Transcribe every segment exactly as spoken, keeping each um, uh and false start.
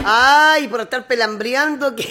Ay, por estar pelambreando. Que...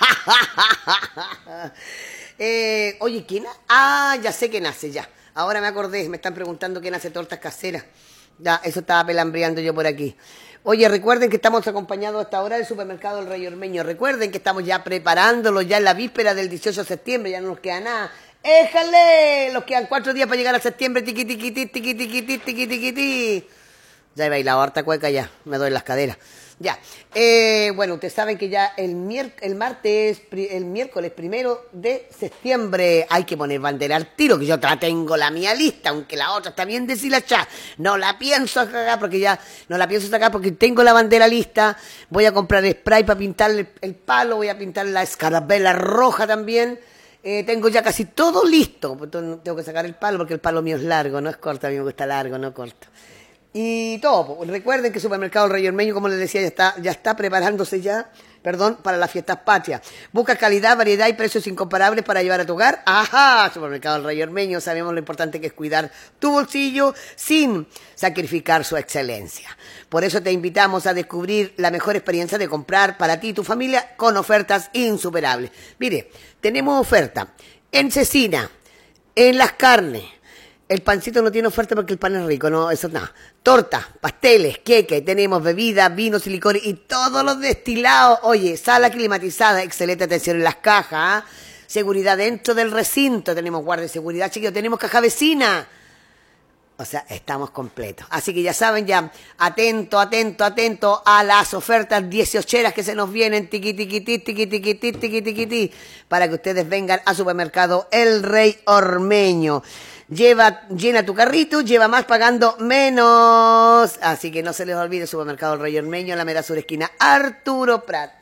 eh, oye, ¿quién? Ah, ya sé quién hace, ya. Ahora me acordé, me están preguntando quién hace tortas caseras. Ya, eso estaba pelambreando yo por aquí. Oye, recuerden que estamos acompañados hasta ahora del supermercado El Rey Ormeño. Recuerden que estamos ya preparándolo ya en la víspera del dieciocho de septiembre. Ya no nos queda nada. ¡Éjale! Nos quedan cuatro días para llegar a septiembre. Tiqui, tiqui, tiqui, tiqui, tiqui, tiqui, tiqui, tiqui, tiqui. Ya he bailado harta cueca ya. Me doy las caderas. Ya. Eh, bueno, ustedes saben que ya el, mier el martes, el miércoles primero de septiembre hay que poner bandera al tiro, que yo la tengo la mía lista, aunque la otra está bien deshilachada. No la pienso sacar porque ya, no la pienso sacar porque tengo la bandera lista. Voy a comprar spray para pintar el, el palo, voy a pintar la escarabela roja también. Eh, tengo ya casi todo listo. Tengo que sacar el palo porque el palo mío es largo, no es corto, a mí me gusta largo, no corto. Y todo, recuerden que Supermercado El Rey Ormeño, como les decía, ya está, ya está preparándose ya, perdón, para las fiestas patrias. Busca calidad, variedad y precios incomparables para llevar a tu hogar. ¡Ajá! Supermercado El Rey Ormeño, sabemos lo importante que es cuidar tu bolsillo sin sacrificar su excelencia. Por eso te invitamos a descubrir la mejor experiencia de comprar para ti y tu familia con ofertas insuperables. Mire, tenemos oferta en cecina, en las carnes. El pancito no tiene oferta porque el pan es rico, no, eso nada. Tortas, pasteles, queque, tenemos bebidas, vinos y licores y todos los destilados. Oye, sala climatizada, excelente atención en las cajas, ¿eh? Seguridad dentro del recinto, tenemos guardia de seguridad, chiquillos, tenemos caja vecina. O sea, estamos completos. Así que ya saben, ya, atento, atento, atento a las ofertas dieciocheras que se nos vienen, tiqui, tiqui, tiqui, tiqui, tiqui, tiqui, tiqui, tiqui, tiqui, para que ustedes vengan a Supermercado El Rey Ormeño. Lleva, llena tu carrito, lleva más pagando menos. Así que no se les olvide Supermercado El Rey Ormeño, en la mera sur esquina Arturo Prat.